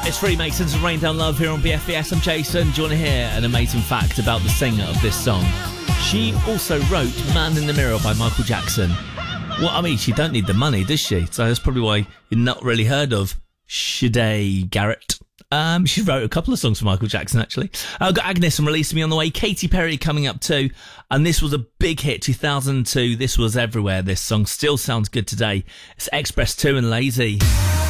It's Freemasons and Rain Down Love here on BFBS. I'm Jason. Do you want to hear an amazing fact about the singer of this song? She also wrote Man in the Mirror by Michael Jackson. Well, I mean, she don't need the money, does she? So that's probably why you've not really heard of Sade Garrett. She wrote a couple of songs for Michael Jackson, actually. I've got Agnes and Release Me on the way. Katy Perry coming up too. And this was a big hit, 2002. This was everywhere. This song still sounds good today. It's Express 2 and Lazy.